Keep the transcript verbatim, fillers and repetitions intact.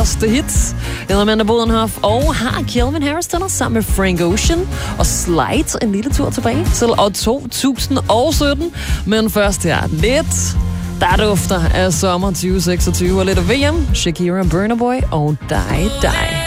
største hits. Jeg hedder Amanda Bodenhoff, og har Calvin Harris den sammen med Frank Ocean og Slide en lille tur tilbage til år to tusind og sytten. Men først her lidt, der dufter af sommer tyve seksogtyve og lidt af V M. Shakira, Burna Boy og Die Die.